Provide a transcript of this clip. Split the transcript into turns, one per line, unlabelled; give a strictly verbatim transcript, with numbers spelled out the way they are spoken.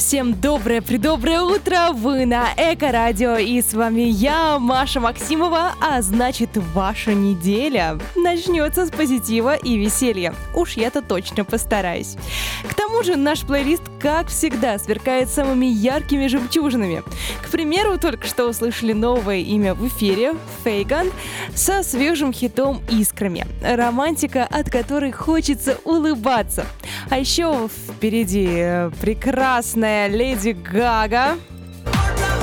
Всем доброе-предоброе утро, вы на Эко-радио, и с вами я, Маша Максимова, а значит, ваша неделя начнется с позитива и веселья. Уж я-то точно постараюсь. К тому же наш плейлист, как всегда, сверкает самыми яркими жемчужинами. К примеру, только что услышали новое имя в эфире — Фейган, со свежим хитом «Искрами». Романтика, от которой хочется улыбаться. А еще впереди прекрасная Леди Гага